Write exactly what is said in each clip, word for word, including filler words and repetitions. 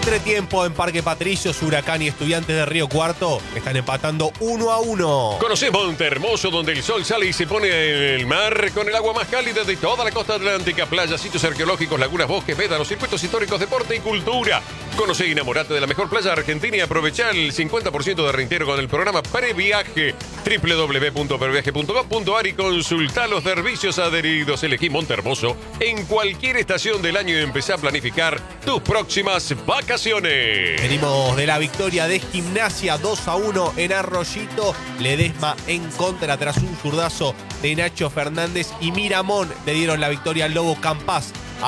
Entretiempo en Parque Patricios, Huracán y Estudiantes de Río Cuarto están empatando uno a uno. Conocé Monte Hermoso, donde el sol sale y se pone en el mar con el agua más cálida de toda la costa atlántica. Playas, sitios arqueológicos, lagunas, bosques, médanos, circuitos históricos, deporte y cultura. Conocé y enamorate de la mejor playa argentina y aprovechá el cincuenta por ciento de reintegro con el programa Previaje. doble u doble u doble u punto previaje punto com punto a r y consultá los servicios adheridos. Elegí Monte Hermoso en cualquier estación del año y empezá a planificar tus próximas vacaciones. Venimos de la victoria de Gimnasia dos a uno en Arroyito. Ledesma en contra tras un zurdazo de Nacho Fernández y Miramón le dieron la victoria al Lobo. Campás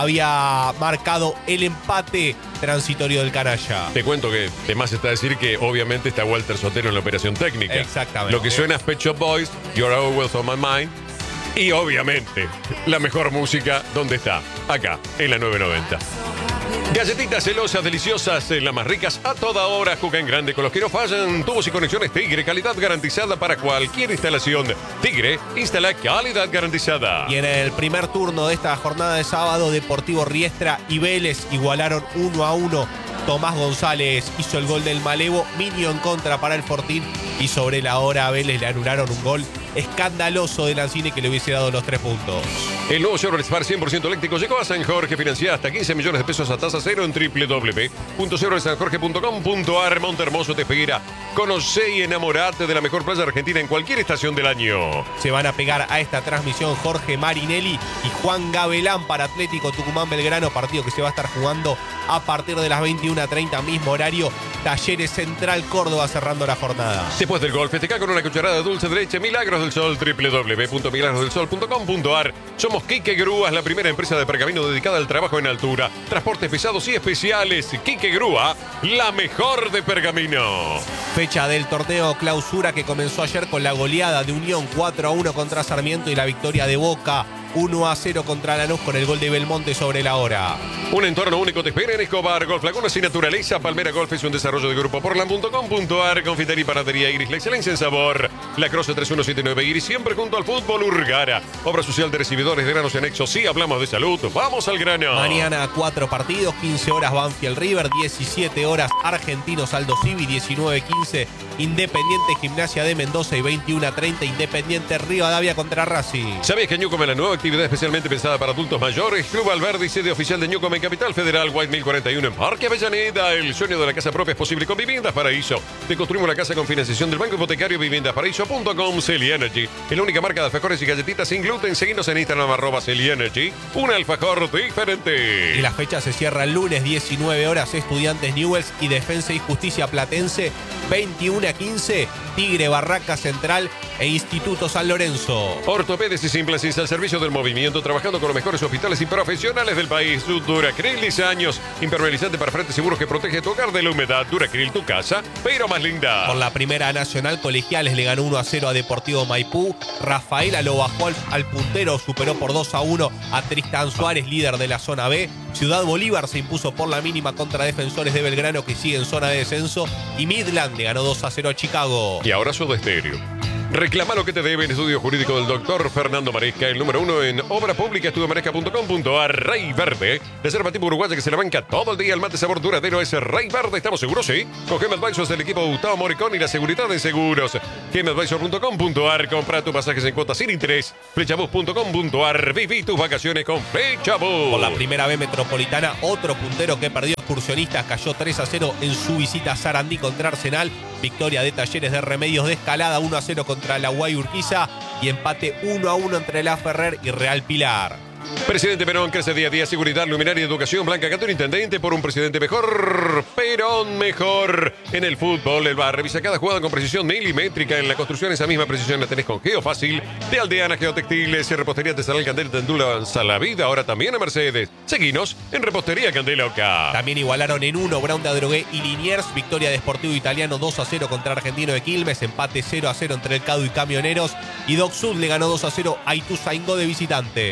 había marcado el empate transitorio del canalla. Te cuento que de más está decir que obviamente está Walter Sotelo en la operación técnica. Exactamente. Lo que suena es Pet Shop Boys, You're Always on My Mind. Y obviamente la mejor música, ¿dónde está? Acá, en la nueve noventa. Galletitas celosas, deliciosas, las más ricas a toda hora. Juega en grande con los que no fallan. Tubos y conexiones Tigre, calidad garantizada para cualquier instalación. Tigre, instala calidad garantizada. Y en el primer turno de esta jornada de sábado, Deportivo Riestra y Vélez igualaron uno a uno. Tomás González hizo el gol del Malevo, Minio en contra para el Fortín y sobre la hora a Vélez le anularon un gol escandaloso de Lanzini que le hubiese dado los tres puntos. El nuevo Chevrolet Spark cien por ciento eléctrico llegó a San Jorge, financiada hasta quince millones de pesos a tasa cero en doble u doble u doble u punto chevrolet san jorge punto com punto a r. Monte Hermoso te espera. Conocé y enamorate de la mejor playa argentina en cualquier estación del año. Se van a pegar a esta transmisión Jorge Marinelli y Juan Gabelán para Atlético Tucumán Belgrano, partido que se va a estar jugando a partir de las veintiuna treinta, mismo horario. Talleres Central Córdoba cerrando la jornada. Después del gol, festeja con una cucharada de dulce de leche Milagros del Sol, doble u doble u doble u punto milagros del sol punto com punto a r. Somos Quique Grúas, la primera empresa de pergamino dedicada al trabajo en altura, transportes pesados y especiales. Quique Grúa, la mejor de pergamino. Fecha del torneo clausura que comenzó ayer con la goleada de Unión cuatro a uno contra Sarmiento y la victoria de Boca uno a cero contra Lanús con el gol de Belmonte sobre la hora. Un entorno único te espera en Escobar. Golf Lagunas y Naturaleza. Palmera Golf es un desarrollo de grupo portland punto com punto a r. Confitería y panadería Iris, la excelencia en sabor. La Croce tres uno siete nueve Iris, siempre junto al fútbol. Urgara, obra social de recibidores de granos y anexos. Sí, hablamos de salud. Vamos al grano. Mañana cuatro partidos, quince horas Banfield River, diecisiete horas Argentinos Aldo Civi, diecinueve quince Independiente Gimnasia de Mendoza y veintiuna treinta Independiente Rivadavia contra Racing. ¿Sabías que Newcom es la nueva actividad especialmente pensada para adultos mayores? Club Alberdi, sede oficial de Newcom en Capital Federal, White Mill cuarenta y uno en Parque Avellaneda. El sueño de la casa propia es posible con Viviendas Paraíso. Te construimos la casa con financiación del Banco Hipotecario. Viviendas Paraíso punto com. Celi Energy, es la única marca de alfajores y galletitas sin gluten. Seguinos en Instagram arroba Celi Energy, un alfajor diferente. Y la fecha se cierra el lunes, diecinueve horas Estudiantes Newell's y Defensa y Justicia Platense, veintiuna quince Tigre Barraca Central e Instituto San Lorenzo. Ortopedes y Implantes al servicio del movimiento, trabajando con los mejores hospitales y profesionales del país. Duracril, diez años, impermeabilizante para frentes seguros que protege tu hogar de la humedad. Duracril, tu casa, pero más linda. Por la primera nacional, Colegiales le ganó uno a cero a Deportivo Maipú. Rafaela lo bajó al, al puntero, superó por dos a uno a Tristán Suárez, líder de la zona B. Ciudad Bolívar se impuso por la mínima contra Defensores de Belgrano, que sigue en zona de descenso. Y Midland le ganó dos a cero a Chicago. Y ahora Soda Stereo. Reclama lo que te debe en Estudio Jurídico del doctor Fernando Maresca, el número uno en obra pública, estudio maresca punto com punto a r. Rey Verde, reserva tipo uruguaya que se la banca todo el día. El mate sabor duradero es Rey Verde. ¿Estamos seguros? Sí. Con Gem Advisors del equipo de Gustavo Moricón y la seguridad en seguros. gem advisor punto com punto a r. Compra tus pasajes en cuotas sin interés. Flechabus punto com punto a r. Viví tus vacaciones con Flechabus. Por la primera B metropolitana, otro puntero que perdió. Excursionistas cayó tres a cero en su visita a Sarandí contra Arsenal. Victoria de Talleres de Remedios de Escalada, uno a cero contra la Guay Urquiza y empate uno a uno entre La Ferrer y Real Pilar. Presidente Perón crece día a día. Seguridad, luminaria, educación. Blanca Catón, intendente por un presidente mejor. Perón mejor. En el fútbol, el bar revisa cada jugada con precisión milimétrica. En la construcción, esa misma precisión la tenés con Geofácil. De Aldeana Geotextiles. En repostería artesanal Candela Tendula la vida. Ahora también a Mercedes. Seguinos en Repostería Candela Oca. También igualaron en uno Brown de Adrogué y Liniers. Victoria de Sportivo Italiano dos a cero contra Argentino de Quilmes. Empate cero a cero entre el Cadu y Camioneros. Y Doc Sud le ganó dos a cero a Ituzaingó de visitante.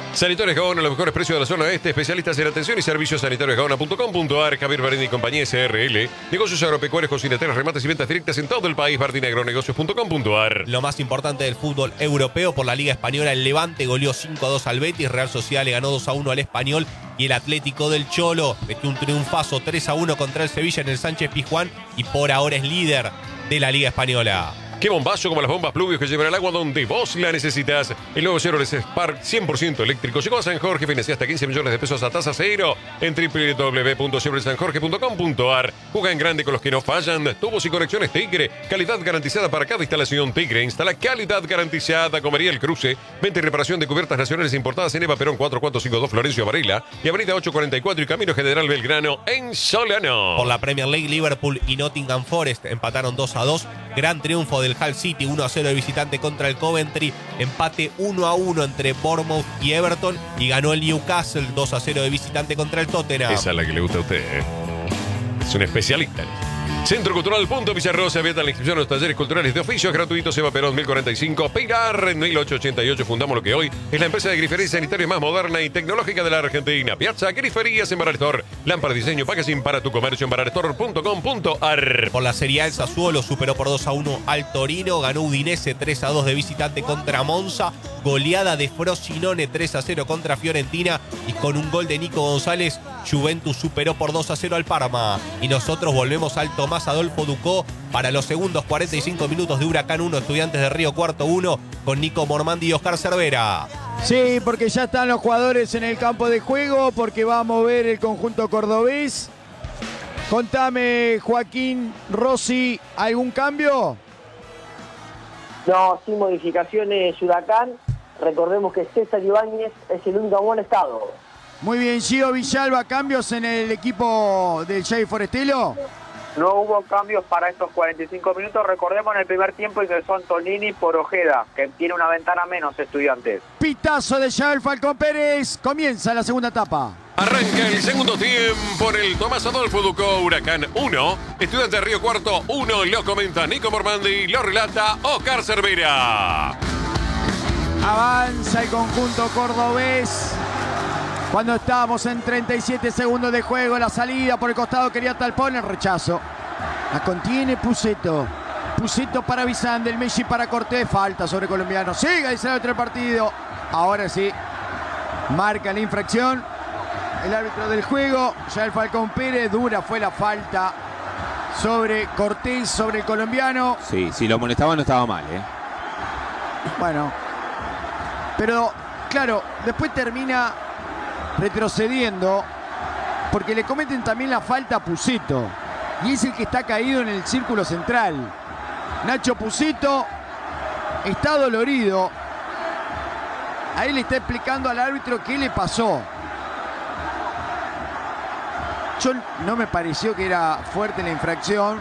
Sanitarios Gaona, los mejores precios de la zona este, especialistas en atención y servicios sanitarios gaona punto com punto ar, Javier Barini y compañía S R L, negocios agropecuarios, cocineteros, remates y ventas directas en todo el país, bardinagronegocios punto com punto ar. Lo más importante del fútbol europeo por la Liga Española, el Levante goleó cinco a dos al Betis, Real Sociedad le ganó dos a uno al Español y el Atlético del Cholo metió un triunfazo tres a uno contra el Sevilla en el Sánchez Pizjuán y por ahora es líder de la Liga Española. Qué bombazo como las bombas Pluvios que llevan el agua donde vos la necesitas. El nuevo Chevrolet Spark cien por ciento eléctrico llegó a San Jorge, financia hasta quince millones de pesos a tasa cero en doble u doble u doble u punto chevrolet san jorge punto com punto ar. Juega en grande con los que no fallan. Tubos y conexiones Tigre. Calidad garantizada para cada instalación Tigre. Instala calidad garantizada. Comería el Cruce. Venta y reparación de cubiertas nacionales importadas en Eva Perón cuatro cuatro cinco dos Florencio Varela y Avenida ocho cuarenta y cuatro y Camino General Belgrano en Solano. Por la Premier League, Liverpool y Nottingham Forest empataron dos a dos. Gran triunfo del Hull City, uno a cero de visitante contra el Coventry. Empate uno a uno entre Bournemouth y Everton. Y ganó el Newcastle dos a cero de visitante contra el Tottenham. Esa es la que le gusta a usted, ¿eh? Es un especialista. Centro Cultural Punto Villarrosa, abierta la inscripción a los talleres culturales de oficios gratuitos. Eva Perón mil cuarenta y cinco, Pilar en mil ochocientos ochenta y ocho. Fundamos lo que hoy es la empresa de grifería sanitaria más moderna y tecnológica de la Argentina. Piazza Griferías en Baralestor. Lámpara, diseño, packaging para tu comercio en baralestor punto com punto ar. Por la Serie A, el Sassuolo superó por dos a uno al Torino. Ganó Udinese tres a dos de visitante contra Monza. Goleada de Frosinone tres a cero contra Fiorentina. Y con un gol de Nico González, Juventus superó por dos a cero al Parma. Y nosotros volvemos al Tomás Adolfo Ducó para los segundos cuarenta y cinco minutos de Huracán uno, Estudiantes de Río Cuarto uno, con Nico Mormandi y Oscar Cervera. Sí, porque ya están los jugadores en el campo de juego, porque va a mover el conjunto cordobés. Contame, Joaquín Rossi, ¿algún cambio? No, sin modificaciones Huracán. Recordemos que César Ibáñez es el único amonestado. Muy bien, Gio Villalba, ¿cambios en el equipo del Jay Forestelo? No hubo cambios para estos cuarenta y cinco minutos. Recordemos en el primer tiempo ingresó Antonini por Ojeda, que tiene una ventana menos, Estudiantes. Pitazo de Yael Falcón Pérez. Comienza la segunda etapa. Arranca el segundo tiempo en el Tomás Adolfo Ducó. Huracán uno, Estudiantes de Río Cuarto uno. Lo comenta Nico Mormandi, lo relata Oscar Cervera. Avanza el conjunto cordobés. Cuando estábamos en treinta y siete segundos de juego, la salida por el costado quería Talpón, el rechazo. La contiene Puceto. Puceto para Bizán, Messi para Cortés. Falta sobre colombiano. Sigue el otro partido. Ahora sí. Marca la infracción. El árbitro del juego, ya el Falcón Pérez. Dura fue la falta sobre Cortés, sobre el colombiano. Sí, si lo molestaba no estaba mal, ¿eh? Bueno. Pero, claro, después termina retrocediendo porque le cometen también la falta a Puceto y es el que está caído en el círculo central. Nacho Puceto está dolorido. Ahí le está explicando al árbitro qué le pasó. Yo no me pareció que era fuerte la infracción.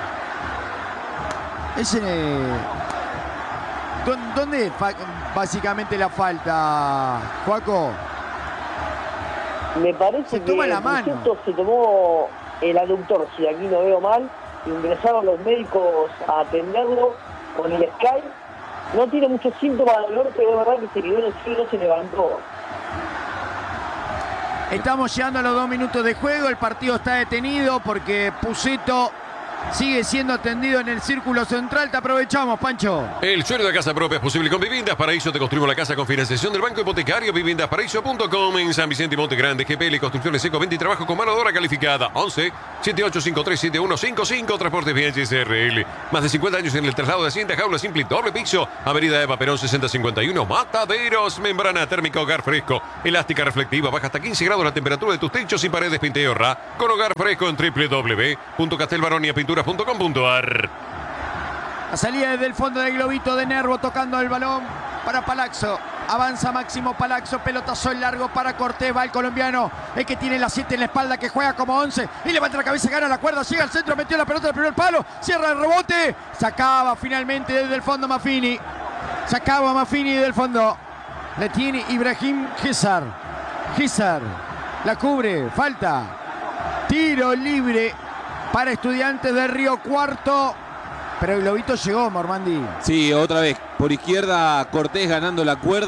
Es en el... ¿Dónde es básicamente la falta, Joaco? Me parece se que toma la mano. Se tomó el aductor, si aquí no veo mal. Ingresaron los médicos a atenderlo con el Sky. No tiene muchos síntomas de dolor, pero es verdad que se quedó en el suelo, se levantó. Estamos llegando a los dos minutos de juego. El partido está detenido porque Puceto sigue siendo atendido en el círculo central. Te aprovechamos, Pancho. El sueño de casa propia es posible con Viviendas Paraíso. Te construimos la casa con financiación del Banco Hipotecario. Viviendas Paraíso punto com en San Vicente y Monte Grande. G P L, construcciones eco, venta y trabajo con mano de obra calificada. once, setenta y ocho cincuenta y tres, setenta y uno cincuenta y cinco. Transportes Viajes S R L. Más de cincuenta años en el traslado de Hacienda. Jaula simple, doble piso. Avenida Eva Perón sesenta cincuenta y uno. Mataderos. Membrana térmica hogar fresco. Elástica reflectiva. Baja hasta quince grados la temperatura de tus techos y paredes. Pinteo Ra. Con hogar fresco en doble u doble u doble u punto castelbaronia pinturas punto com punto ar. La salida desde el fondo del globito de Nervo, tocando el balón para Palazzo. Avanza Máximo Palazzo, pelotazo en largo para Cortés, va el colombiano, el que tiene la siete en la espalda, que juega como once y levanta la cabeza, gana la cuerda, llega al centro, metió la pelota del primer palo, cierra el rebote, sacaba finalmente desde el fondo Maffini, sacaba Maffini del fondo, le tiene Ibrahim Gizar, Gizar, la cubre, falta, tiro libre para Estudiantes de Río Cuarto. Pero el globito llegó, Mormandi. Sí, otra vez. Por izquierda, Cortés ganando la cuerda.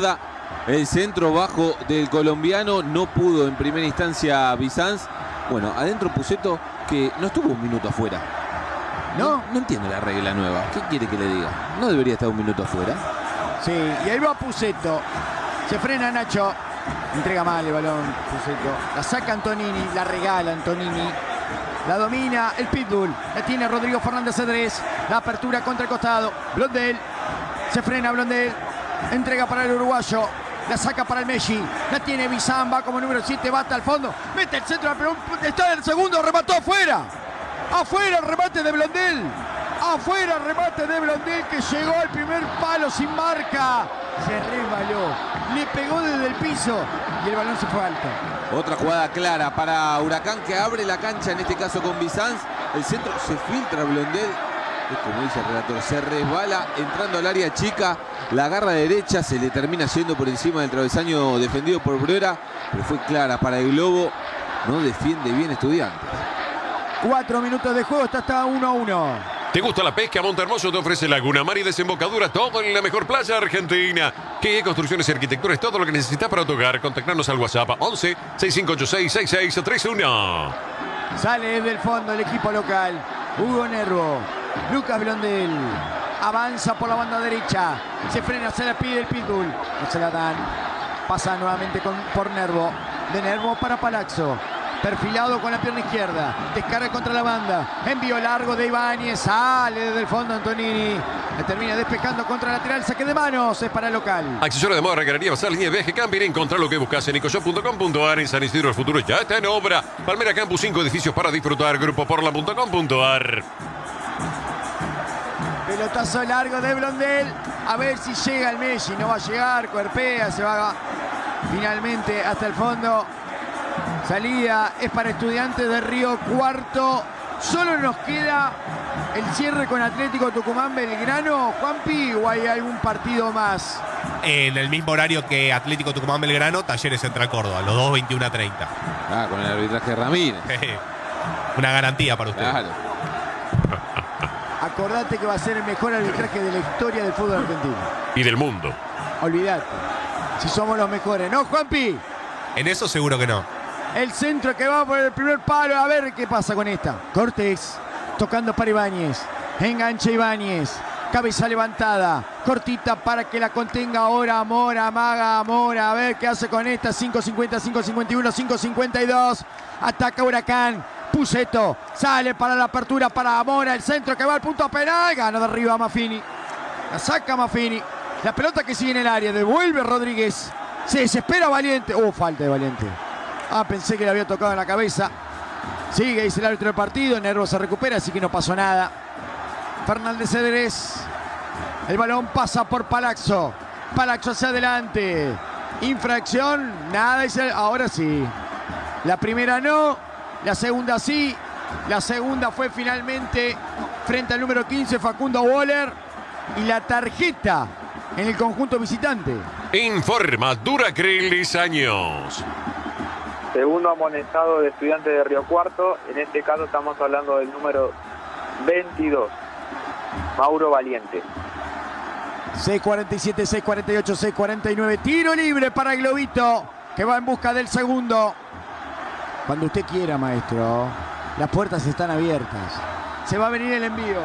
El centro bajo del colombiano, no pudo en primera instancia Bizanz. Bueno, adentro Pusetto, que no estuvo un minuto afuera. ¿No? No, no entiendo la regla nueva. ¿Qué quiere que le diga? ¿No debería estar un minuto afuera? Sí, y ahí va Pusetto. Se frena Nacho. Entrega mal el balón Pusetto. La saca Antonini, la regala Antonini. La domina el Pitbull. La tiene Rodrigo Fernández Cedrés. La apertura contra el costado. Blondel. Se frena Blondel. Entrega para el uruguayo. La saca para el Messi. La tiene Bizán. Va como número siete. Va hasta el fondo. Mete el centro. Pero está en el segundo. Remató afuera. Afuera el remate de Blondel. Afuera el remate de Blondel, que llegó al primer palo sin marca. Se resbaló. Le pegó desde el piso. Y el balón se fue alto. Otra jugada clara para Huracán, que abre la cancha, en este caso con Bizanz. El centro se filtra Blondel. Es como dice el relator, se resbala entrando al área chica. La agarra derecha, se le termina yendo por encima del travesaño defendido por Bruera. Pero fue clara para el Globo. No defiende bien Estudiantes. Cuatro minutos de juego, está hasta uno a uno. ¿Te gusta la pesca? Montehermoso te ofrece Laguna Mar y Desembocadura, todo en la mejor playa argentina. Que Construcciones y Arquitectura es todo lo que necesitas para tu hogar. Contactarnos al WhatsApp once, sesenta y cinco ochenta y seis, sesenta y seis treinta y uno. Sale desde el fondo el equipo local. Hugo Nervo. Lucas Blondel. Avanza por la banda derecha. Se frena, se la pide el Pitbull. No se la dan. Pasa nuevamente con, por Nervo. De Nervo para Palazzo. Perfilado con la pierna izquierda. Descarga contra la banda. Envío largo de Ibáñez. Sale desde el fondo Antonini. Le termina despejando contra el lateral. Saque de manos. Es para el local. Accesorio de moda, galería, basal, línea de viaje, camping. Encontrá lo que buscas en ecoshop punto com punto ar. En San Isidro el futuro ya está en obra. Palmera Campus, cinco edificios para disfrutar. Grupo porla punto com punto ar. Pelotazo largo de Blondel. A ver si llega el Messi. No va a llegar. Cuerpea. Se va finalmente hasta el fondo. Salida es para Estudiantes de Río Cuarto. Solo nos queda el cierre con Atlético Tucumán Belgrano, Juanpi, o hay algún partido más. En el mismo horario que Atlético Tucumán Belgrano, Talleres Central Córdoba, los dos veintiuno a treinta. Ah, con el arbitraje de Ramírez. Una garantía para ustedes. Claro. Acordate que va a ser el mejor arbitraje de la historia del fútbol argentino. Y del mundo. Olvídate. Si somos los mejores, ¿no, Juanpi? En eso seguro que no. El centro que va por el primer palo. A ver qué pasa con esta. Cortés tocando para Ibáñez. Engancha Ibáñez. Cabeza levantada. Cortita para que la contenga ahora Mora. Maga Mora. A ver qué hace con esta. cinco cincuenta, cinco cincuenta y uno, cinco cincuenta y dos. Ataca Huracán. Pusetto. Sale para la apertura para Mora. El centro que va al punto penal. Gana de arriba Maffini. La saca Maffini. La pelota que sigue en el área. Devuelve Rodríguez. Se desespera Valiente. Oh, falta de Valiente. Ah, pensé que le había tocado en la cabeza. Sigue, dice el árbitro del partido. Nervo se recupera, así que no pasó nada. Fernández Cedrés. El balón pasa por Palazzo. Palazzo hacia adelante. Infracción. Nada, dice. Ahora sí. La primera no. La segunda sí. La segunda fue finalmente frente al número quince, Facundo Waller. Y la tarjeta en el conjunto visitante. Informa Duracrylis años. Segundo amonestado de Estudiantes de Río Cuarto. En este caso estamos hablando del número veintidós, Mauro Valiente. seis cuarenta y siete, seis cuarenta y ocho, seis cuarenta y nueve. Tiro libre para el Globito, que va en busca del segundo. Cuando usted quiera, maestro. Las puertas están abiertas. Se va a venir el envío.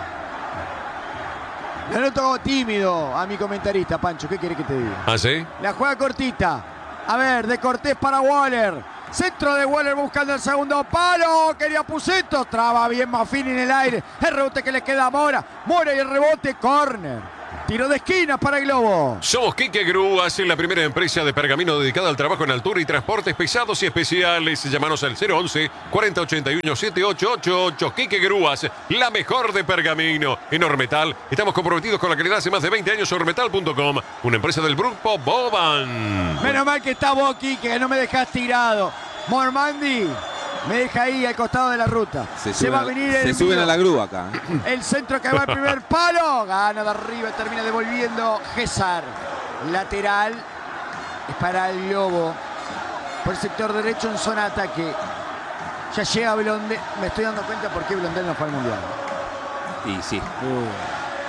Le noto tímido a mi comentarista, Pancho. ¿Qué quiere que te diga? ¿Ah, sí? La juega cortita. A ver, de Cortés para Waller. Centro de Waller buscando el segundo palo. Quería Pusetto. Traba bien Maffini en el aire. El rebote que le queda a Mora. Mora y el rebote. Córner. Tiro de esquina para el Globo. Somos Quique Grúas, la primera empresa de pergamino dedicada al trabajo en altura y transportes pesados y especiales. Llámanos al cero once, cuarenta ochenta y uno, setenta y ocho ochenta y ocho. Quique Grúas, la mejor de pergamino. En Ormetal, estamos comprometidos con la calidad hace más de veinte años. Ormetal punto com, una empresa del grupo Boban. Menos mal que está vos, Quique, que no me dejás tirado. Mormandi me deja ahí al costado de la ruta. Se, se va a venir el Se suben a la grúa acá. El centro que va al primer palo. Gana de arriba, termina devolviendo Gesar. Lateral es para el Globo. Por el sector derecho en zona de ataque. Ya llega Blondel. Me estoy dando cuenta por qué Blondel no fue al Mundial. Y sí. Uh.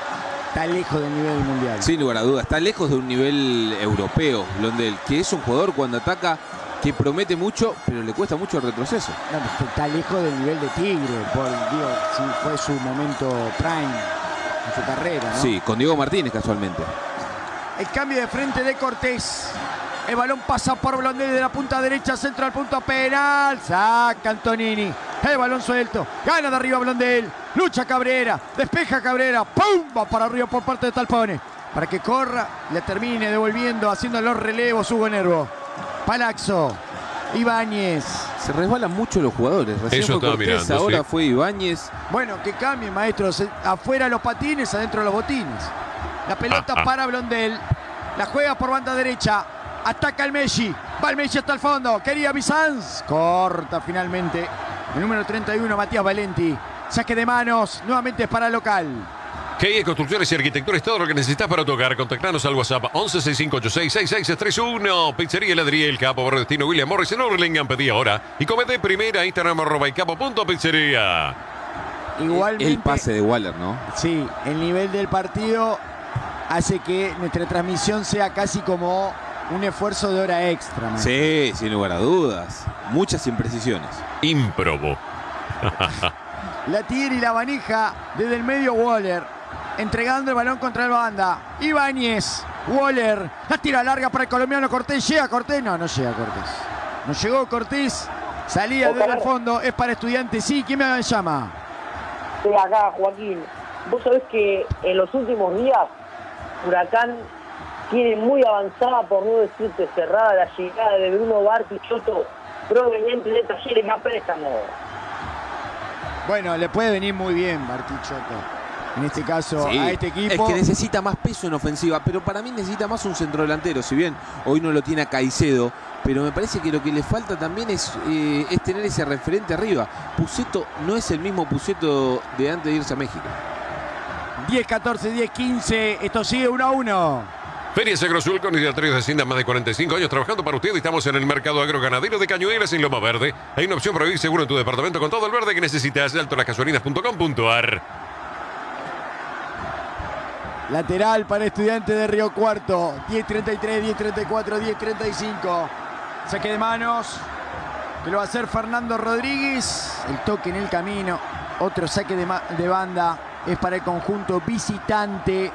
está lejos del nivel del mundial. Sin lugar a dudas, está lejos de un nivel europeo, Blondel, que es un jugador cuando ataca que promete mucho, pero le cuesta mucho el retroceso. No, está lejos del nivel de Tigre, por, digo, si fue su momento prime en su carrera, ¿no? Sí, con Diego Martínez casualmente. El cambio de frente de Cortés. El balón pasa por Blondel de la punta derecha, centro al punto penal. Saca Antonini. El balón suelto. Gana de arriba Blondel. Lucha Cabrera. Despeja Cabrera. ¡Pum! Va para arriba por parte de Talpone. Para que corra, le termine devolviendo, haciendo los relevos Hugo Nervo. Palazzo. Ibáñez. Se resbalan mucho los jugadores. Recién Eso fue estaba Cortés, mirando, ahora sí. fue Ibáñez. Bueno, que cambie, maestro. Se- Afuera los patines, adentro los botines. La pelota para Blondel. La juega por banda derecha. Ataca el Messi. Va el Messi hasta el fondo. Quería Bizanz. Corta finalmente. El número treinta y uno, Matías Valenti. Saque de manos. Nuevamente es para el local. K I Construcciones y Arquitectura es todo lo que necesitas para tu hogar. Contactanos al WhatsApp once sesenta y cinco ochenta y seis sesenta y seis treinta y uno. Pizzería Heladería El Capo por destino William Morris en Orlingham. Pedí ahora. Y come de primera. Instagram arroba y capo punto pizzería. Igualmente. El pase de Waller, ¿no? Sí, el nivel del partido hace que nuestra transmisión sea casi como un esfuerzo de hora extra, maestro. Sí, sin lugar a dudas. Muchas imprecisiones. Improbo. La tira y la manija desde el medio Waller. Entregando el balón contra el banda. Ibáñez. Waller. La tira larga para el colombiano Cortés. ¿Llega Cortés? No, no llega Cortés. No llegó Cortés. Salía Ojalá. desde el fondo. Es para Estudiantes. Sí, ¿quién me llama? Estoy acá, Joaquín. Vos sabés que en los últimos días Huracán tiene muy avanzada, por no decirte cerrada, la llegada de Bruno Bartichotto proveniente de Talleres a préstamo. Bueno, le puede venir muy bien Bartichotto. En este caso, Sí, a este equipo. es que necesita más peso en ofensiva, pero para mí necesita más un centrodelantero. Si bien hoy no lo tiene a Caicedo, pero me parece que lo que le falta también es, eh, es tener ese referente arriba. Puceto no es el mismo Puceto de antes de irse a México. diez catorce, diez quince. Esto sigue uno a uno. Feria Agrosul con ideatarios de Hacienda, más de cuarenta y cinco años trabajando para usted. Estamos en el mercado agroganadero de Cañuelas en Loma Verde. Hay una opción para vivir seguro en tu departamento con todo el verde que necesitas. alto las gasolinas punto com punto ar. Lateral para Estudiantes de Río Cuarto. diez treinta y tres, diez treinta y cuatro, diez treinta y cinco. Saque de manos. Que lo va a hacer Fernando Rodríguez. El toque en el camino. Otro saque de, ma- de banda. Es para el conjunto visitante.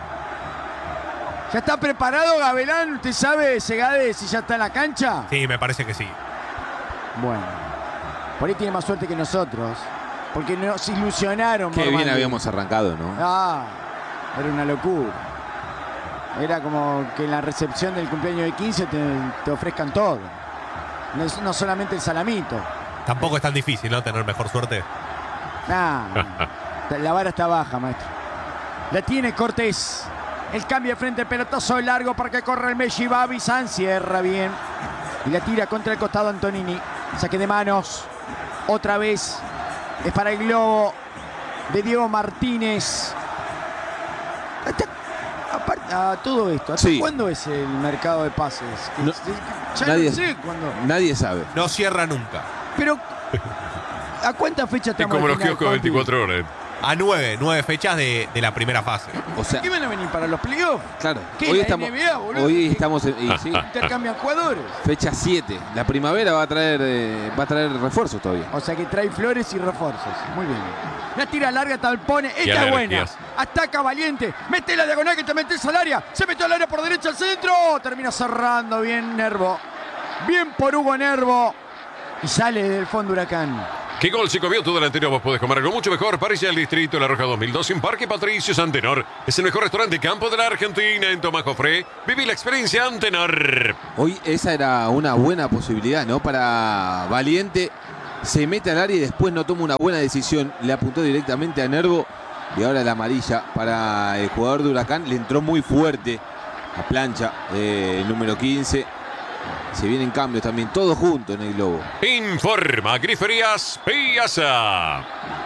¿Ya está preparado Gabelán? ¿Usted sabe, Segade, si ya está en la cancha? Sí, me parece que sí. Bueno. Por ahí tiene más suerte que nosotros. Porque nos ilusionaron. Qué bien Mormandi. habíamos arrancado, ¿no? Ah, era una locura. Era como que en la recepción del cumpleaños de quince te, te ofrezcan todo. No, es- no solamente el salamito. Tampoco es tan difícil, ¿no? Tener mejor suerte. Nah, la vara está baja, maestro. La tiene Cortés. El cambio de frente, pelotazo largo para que corra el Messi. Va Bizán, cierra bien. Y la tira contra el costado Antonini. Saque de manos. Otra vez. Es para el globo de Diego Martínez. Hasta- aparte, a todo esto, ¿hasta Sí. cuándo es el mercado de pases? Que- No, ya nadie- no sé cuándo. Nadie sabe. No cierra nunca. Pero, ¿a cuántas fechas Es estamos? como al los final, kioscos Juanpi? veinticuatro horas. A nueve, nueve fechas de, de la primera fase. O sea, ¿Qué van a venir para los playoffs? claro, ¿Qué, hoy la estamos, N B A, boludo? hoy estamos en, y sí, Intercambian jugadores. fecha siete. La primavera va a traer eh, va a traer refuerzos todavía. O sea que trae flores y refuerzos. Muy bien. La tira larga, Talpone. Esta es buena. alergias. Ataca Valiente. Mete la diagonal que te metes al área. Se metió al área por derecha al centro. Termina cerrando bien Nervo. Bien por Hugo Nervo. Y sale del fondo Huracán. ¿Qué gol se comió tu delantero? Vos podés comer algo mucho mejor. Parece al Distrito La Roja dos mil dos en Parque Patricio Antenor. Es el mejor restaurante campo de la Argentina en Tomás Jofré. Viví la experiencia Antenor. Hoy esa era una buena posibilidad, ¿no? Para Valiente. Se mete al área y después no toma una buena decisión. Le apuntó directamente a Nervo. Y ahora la amarilla para el jugador de Huracán. Le entró muy fuerte a plancha eh, el número quince. Se vienen cambios también, todos juntos en el globo. Informa Griferías Piazza.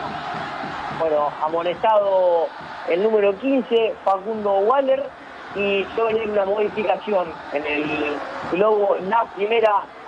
Bueno, amonestado el número quince, Facundo Waller, y yo venía una modificación en el globo. La primera